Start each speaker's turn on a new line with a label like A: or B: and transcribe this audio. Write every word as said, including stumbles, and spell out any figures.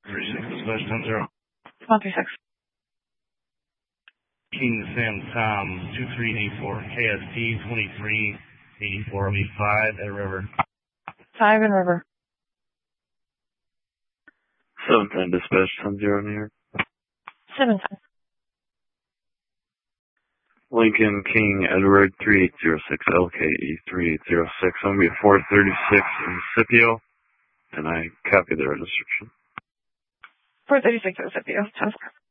A: three six, dispatch ten zero.
B: one three six.
A: King Sam Tom, two three eight four, K S T twenty-three eighty-four, B five at River.
B: five in River.
C: seven ten, dispatch ten zero, New York.
B: seven ten.
C: Lincoln King Edward three eight zero six, L K E three eight zero six. I'm going to be four thirty-six in Scipio, and I copy the registration.
B: four thirty-six at Scipio. ten four.